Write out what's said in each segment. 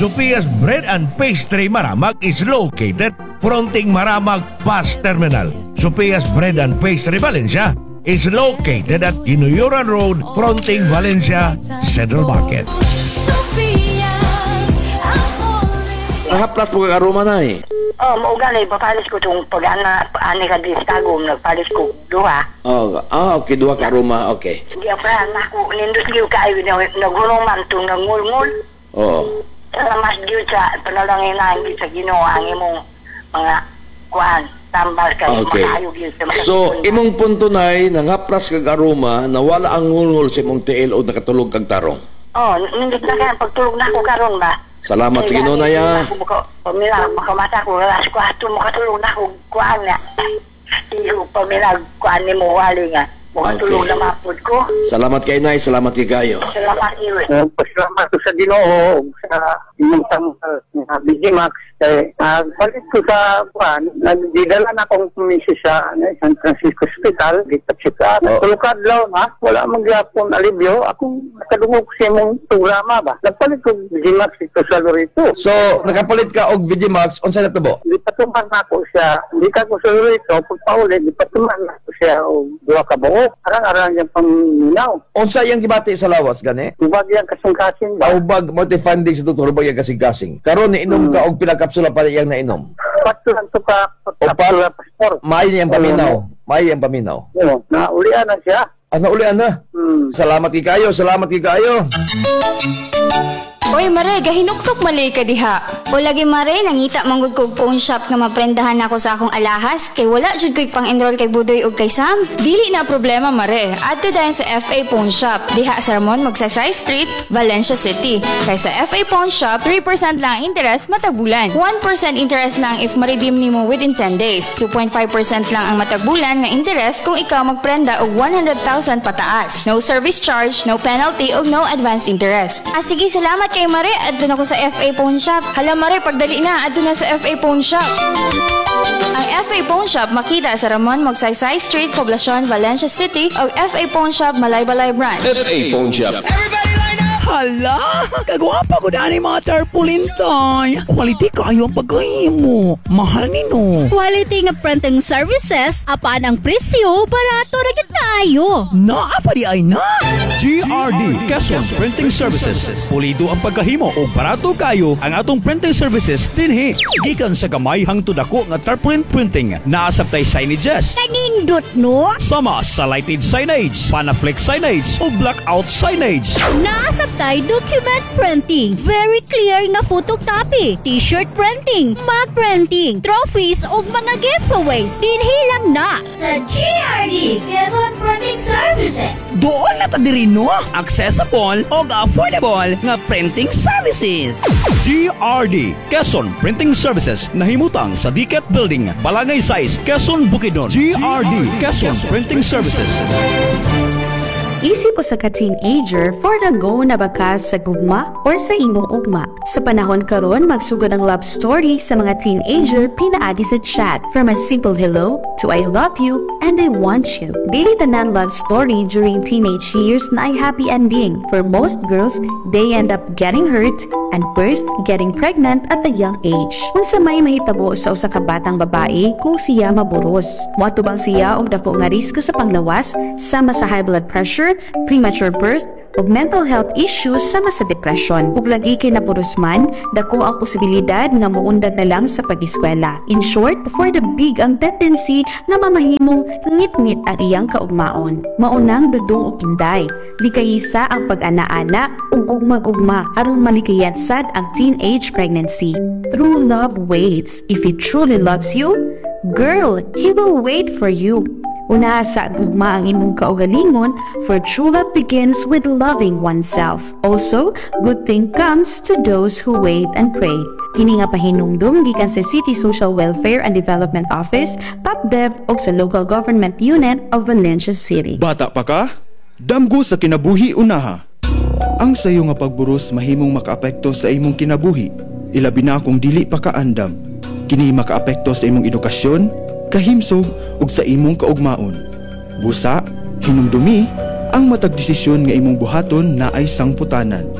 Sophia's Bread and Pastry Maramag is located fronting Maramag Bus Terminal. Sophia's Bread and Pastry Valencia is located at Ginuyuran Road fronting Valencia Central Market. Nahaplas po kakaruma na eh. Maugali, papalis ko itong pag-ani ka distagom, nagpalis ko duha. Okay, duha karuma, okay. Hindi ako, nindus liw kayo, nagulong man itong nangulngul. Oo. Mas liw sa panalangin na hindi sa ginawa ang imong mga kuhan, tambal kayo, okay. Makayog yun. So, imong punto na'y nangaplas kag aroma na wala ang ngulngul sa imong tiil o nakatulog kag tarong. Nindus na kaya pagtulog na ako karon ba? Salamat sa Ginoo, Pamilag, makamata ko, alas ko ato, makatulog na ako, kuhaan nga. Iyo, pamilag, kuhaan ni mo, wali nga. Makatulog na mapod ko. Salamat kay Nay, salamat kay kayo. Salamat, Iwe. Pasalamat ko sa Ginoo, sa inyong tanggal, BGMax. Balik ko sa kuhaan, nagdidala na akong misis sa San Francisco Hospital, dito siya. Tulukad lang, wala magyapon alibyo. Akong nakadungog siya mong programa ba. Nagpalit ko BGMax ito sa Lorito. So, nakapalit ka og VGMax, unsa na tabo? Di patuman ako siya. Di ka ko sa Lorito, pagpaulit, di patuman ako siya o duwa ka buo. Arang-arang yung paminaw. Unsa yang gibati sa lawas, gani? Ubag yung kasing-kasing ba? Ubag multi-funding sa doktor, ubag yung kasing-kasing. Karon ni inom ka og pinakapsula pa yang nainom. Patulan to ka, kapsula pastor. May yang paminaw. May yang paminaw. Naulian na siya. Naulian na? Salamat kay kayo, salamat kay kayo. Oy Mare, gahinuktok malay ka diha. O lagi Mare, nangita manggod kog phone shop nga maprendahan ako sa akong alahas kay wala jud ko'y pang-enroll kay Budoy ug kay Sam. Dili na problema Mare, adto dayon sa FA Pawn Shop. Diha sa Ramon Magsaysay Street, Valencia City. Kay sa FA Pawn Shop, 3% lang interest matag bulan. 1% interest lang if ma-redeem nimo within 10 days. 2.5% lang ang matag bulan nga interest kung ikaw magprenda og 100,000 pataas. No service charge, no penalty ug no advance interest. Sige, salamat kay Mare, adto na ko sa FA Pawn Shop. Hala Mare, pagdali na, adto na sa FA Pawn Shop. Ang FA Pawn Shop makita sa Ramon Magsaysay Street, Poblacion, Valencia City o FA Pawn Shop, Malaybalay Branch. FA Pawn Shop. Hala, kagwapa ko daan mga tarpaulin toy. Quality kayo ang pagkahimo. Mahal nino. Quality nga printing services, apaan ang presyo, barato ra gyud kaayo. Naa pa di ay na. GRD Quezon Printing Services. Pulido ang pagkahimo o barato kayo ang atong printing services dinhi. Gikan sa gamay hangtod dako nga tarpaulin printing. Naasabtay signages. Kanindot no? Sama sa lighted signage, panaflex signage o blackout signage. Naasabtay document printing, very clear nga photocopy, t-shirt printing, mug printing, trophies ug mga giveaways. Dinhi lang na sa GRD Quezon Printing Services. Doon na ta diri no, accessible ug affordable nga printing services. GRD Quezon Printing Services nahimutang sa Diket Building, Balangay Size, Quezon, Bukidnon. GRD Quezon Printing Services. Isip o sa ka-teenager for the go na bakas sa gugma or sa imong ugma. Sa panahon karon, magsugod ang love story sa mga teenager pinaagi sa chat. From a simple hello to I love you and I want you. Dili tanan love story during teenage years na ay happy ending. For most girls, they end up getting hurt and worst, getting pregnant at a young age. Unsa may mahitabo sa usa ka batang babae kung siya maburos. Moatubang siya og dako nga risko sa panglawas sama sa high blood pressure, premature birth, ug mental health issues sama sa depression. Ug lagi kay napuros man, dako ang posibilidad nga muundag na lang sa pag-eskwela. In short, for the big ang tendency nga mamahimong ngit-ngit ang iyang kaugmaon. Maunang dudong o kinday. Likayisa ang pag-ana-ana ug ugma-ugma aron malikayan sad ang teenage pregnancy. True love waits. If he truly loves you, girl, he will wait for you. Una sa gugma ang imong kaugalingon, for true love begins with loving oneself. Also, good thing comes to those who wait and pray. Kini nga pahinumdum gikan sa City Social Welfare and Development Office, PAPDEV ug sa Local Government Unit of Valencia City. Bata pa ka? Damgo sa kinabuhi unaha. Ang sayo nga pagburos mahimong makaapekto sa imong kinabuhi, ilabi na kung dili pa kaandam. Kini makaapekto sa imong edukasyon, kahimsog ug sa imong kaugmaon. Busa, hinumdumi ang matag desisyon nga imong buhaton na ay sangputanan.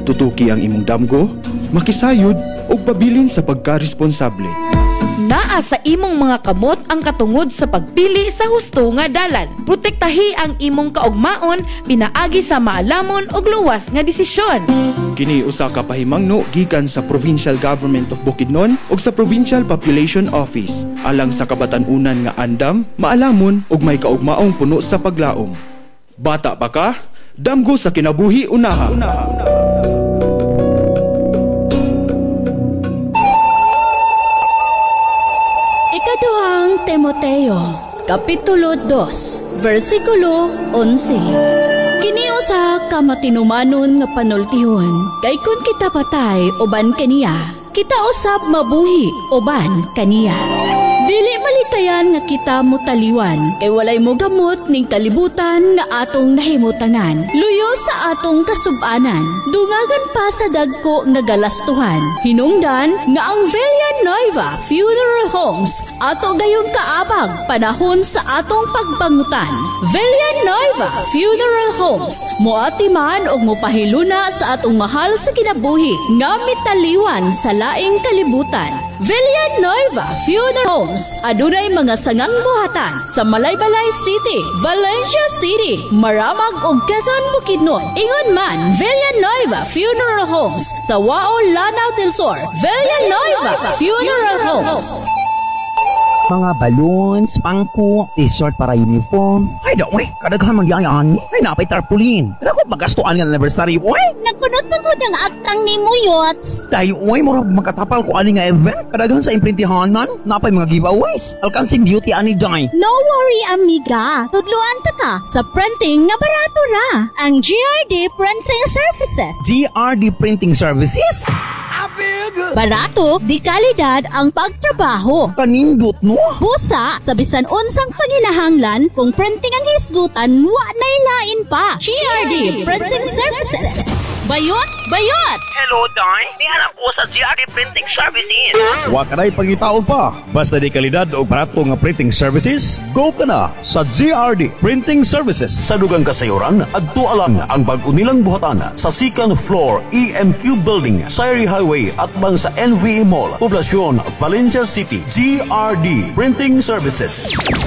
tutuki ang imong damgo, makisayod o pabilin sa pagka-responsable. Naa sa imong mga kamot ang katungod sa pagpili sa husto nga dalan. Protektahi ang imong kaugmaon pinaagi sa maalamon ug luwas nga desisyon. Kini usa ka pahimangno gikan sa Provincial Government of Bukidnon ug sa Provincial Population Office alang sa kabatan-unan nga andam, maalamon ug may kaugmaong puno sa paglaom. Bata pa ka? Damgo sa kinabuhi unaha. Ikaduhang Timoteo, Kapitulo 2, versikulo 11. Kini usa ka matinumanon nga panultihon, kay kun kita patay uban kaniya, kita usab mabuhi uban kaniya. Dili malikayan nga kita motaliwan, kay walay mo gamot ning kalibutan nga atong nahimutanan. Luyo sa atong kasub-anan, dungagan pa sa dagko nga galastuhan. Hinungdan nga ang Villanueva Funeral Homes ato gayong kaabag panahon sa atong pagpangutan. Villanueva Funeral Homes moati man og mopahiluna sa atong mahal sa kinabuhi nga mitaliwan sa laing kalibutan. Villanueva Funeral Homes adunay mga sangang buhatan sa Malaybalay City, Valencia City, Maramag ug Quezon, Bukidnon. Ingon man Villanueva Funeral Homes sa Wao, Lanao del Sur. Villanueva Funeral Homes. Mga balloons, pangko, t-shirt para uniform. Ay, daw, kadaghan magyayan. Ay, napay tarpaulin. Ako, magastuan nga anniversary, oy. Nagkunot mo ng aktang ni Muyots. Dahil, oy, mura makatapal ko ani nga event. Kadaghan sa imprintihan man, napay mga giveaways. Alkansing beauty ani day. No worry, amiga. Tudluan ta ka sa printing na barato ra. Ang GRD Printing Services. GRD Printing Services? Barato, di kalidad ang pagtrabaho. Kanindot no? Busa, sa bisan unsang panginahanglan, kung printing ang hisgutan, wa nailain pa. GRD Printing Services. Bayot! Bayot! Hello, Day. Nihanap ko sa GRD Printing Services. Wa ka na'y pangitaon pa. Basta di kalidad o barato nga printing services, go ka na sa GRD Printing Services. Sa dugang kasayuran, adto alang ang bag-unilang buhatan sa second floor EMQ Building, Sayri Highway at bang sa NVE Mall, Poblasyon, Valencia City. GRD Printing Services.